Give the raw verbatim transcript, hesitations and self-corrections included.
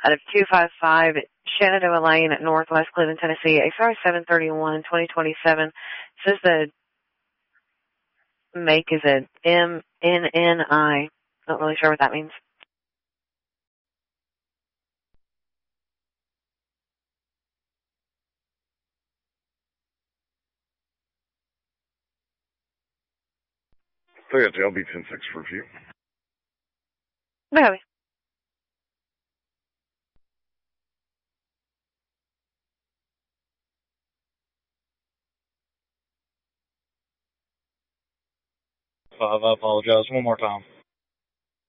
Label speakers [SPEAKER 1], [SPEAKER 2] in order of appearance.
[SPEAKER 1] out of two five five Shenandoah Lane at Northwest Cleveland, Tennessee. A S R seven thirty-one twenty twenty-seven. Says the make is a M N N I. Not really sure what that means.
[SPEAKER 2] So yeah, L B ten six for review.
[SPEAKER 1] Okay.
[SPEAKER 3] Five, I apologize. One more time.